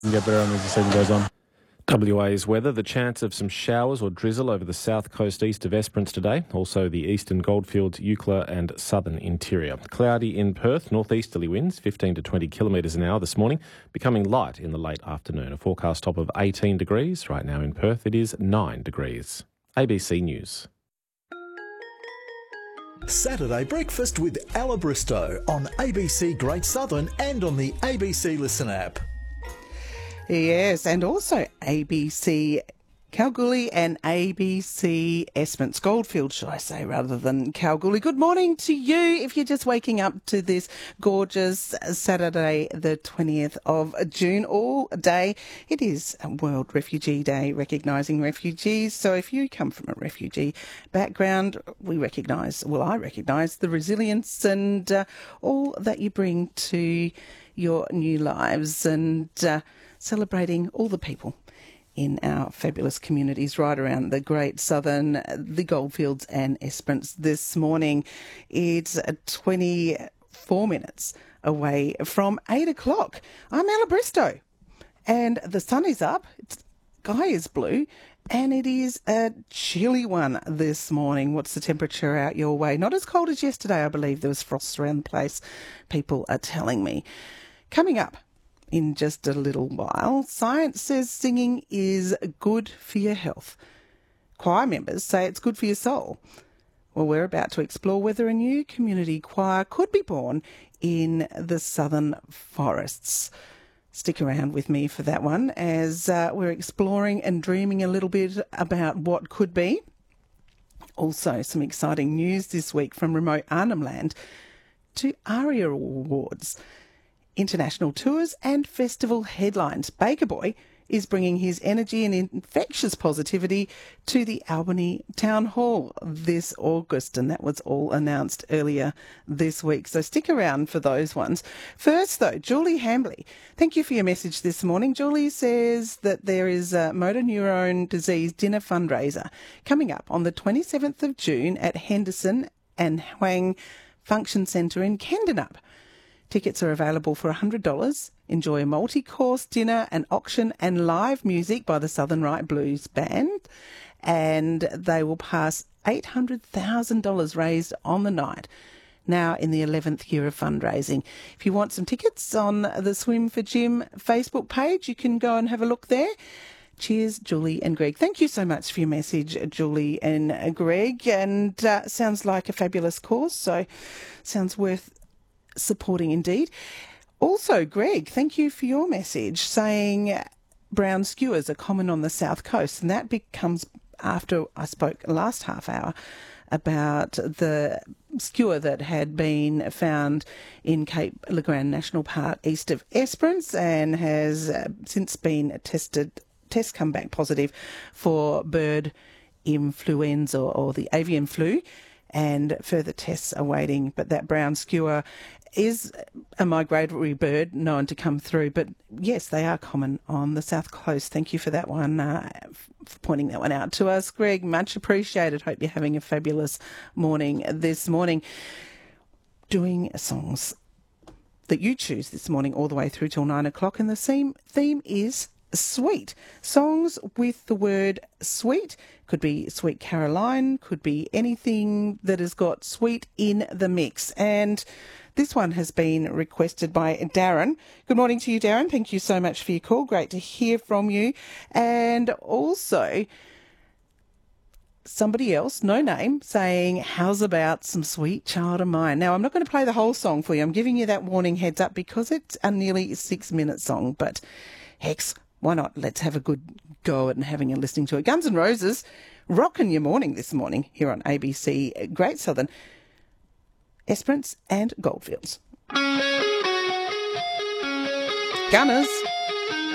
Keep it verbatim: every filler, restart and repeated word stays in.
Get better as the season goes on. W A's weather, the chance of some showers or drizzle over the south coast east of Esperance today, also the eastern Goldfields, Eucla and southern interior. Cloudy in Perth, northeasterly winds fifteen to twenty kilometres an hour this morning, becoming light in the late afternoon. A forecast top of eighteen degrees. Right now in Perth it is nine degrees. A B C News. Saturday Breakfast with Ella Bristow on A B C Great Southern and on the A B C Listen app. Yes, and also A B C Kalgoorlie and A B C Esperance Goldfield, should I say, rather than Kalgoorlie. Good morning to you if you're just waking up to this gorgeous Saturday, the twentieth of June, all day. It is World Refugee Day, recognising refugees. So if you come from a refugee background, we recognise, well, I recognise the resilience and uh, all that you bring to your new lives, and uh, celebrating all the people in our fabulous communities right around the Great Southern, the Goldfields and Esperance this morning. It's twenty-four minutes away from eight o'clock. I'm Ella Bristow, and the sun is up, the sky is blue, and it is a chilly one this morning. What's the temperature out your way? Not as cold as yesterday, I believe. There was frost around the place, people are telling me. Coming up in just a little while, science says singing is good for your health. Choir members say it's good for your soul. Well, we're about to explore whether a new community choir could be born in the southern forests. Stick around with me for that one as uh, we're exploring and dreaming a little bit about what could be. Also, some exciting news this week from remote Arnhem Land to ARIA Awards. International tours and festival headlines. Baker Boy is bringing his energy and infectious positivity to the Albany Town Hall this August, and that was all announced earlier this week. So stick around for those ones. First, though, Julie Hambley, thank you for your message this morning. Julie says that there is a motor neurone disease dinner fundraiser coming up on the twenty-seventh of June at Henderson and Huang Function Centre in Kendenup. Tickets are available for one hundred dollars. Enjoy a multi-course dinner, an auction and live music by the Southern Right Blues Band. And they will pass eight hundred thousand dollars raised on the night, now in the eleventh year of fundraising. If you want some tickets on the Swim for Jim Facebook page, you can go and have a look there. Cheers, Julie and Greg. Thank you so much for your message, Julie and Greg. And uh, sounds like a fabulous cause, so sounds worth supporting indeed. Also, Greg, thank you for your message saying brown skewers are common on the south coast, and that becomes after I spoke last half hour about the skewer that had been found in Cape Le Grand National Park east of Esperance and has uh, since been tested, tests come back positive for bird influenza or the avian flu, and further tests are waiting. But that brown skewer is a migratory bird known to come through. But yes, they are common on the south coast. Thank you for that one, uh, for pointing that one out to us, Greg. Much appreciated. Hope you're having a fabulous morning this morning. Doing songs that you choose this morning all the way through till nine o'clock. And the theme, theme is sweet. Songs with the word sweet. Could be Sweet Caroline, could be anything that has got sweet in the mix. And this one has been requested by Darren. Good morning to you, Darren. Thank you so much for your call. Great to hear from you. And also somebody else, no name, saying, how's about some Sweet Child of Mine? Now, I'm not going to play the whole song for you. I'm giving you that warning heads up because it's a nearly six-minute song. But hex, why not? Let's have a good go at having a listening to it. Guns N' Roses, rocking your morning this morning here on A B C Great Southern, Esperance and Goldfields. Gunners.